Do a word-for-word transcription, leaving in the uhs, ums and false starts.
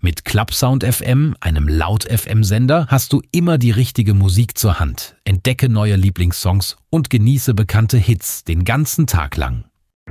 Mit Clubsound F M, einem Laut-F M-Sender, hast du immer die richtige Musik zur Hand. Entdecke neue Lieblingssongs und genieße bekannte Hits den ganzen Tag lang.